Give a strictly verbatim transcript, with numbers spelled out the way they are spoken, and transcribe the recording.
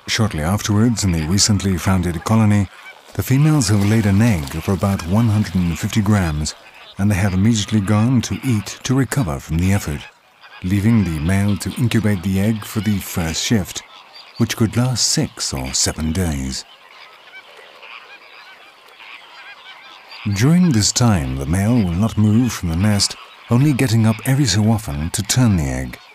Shortly afterwards, in the recently founded colony, the females have laid an egg of about one hundred fifty grams, and they have immediately gone to eat to recover from the effort, leaving the male to incubate the egg for the first shift, which could last six or seven days. During this time, the male will not move from the nest, only getting up every so often to turn the egg.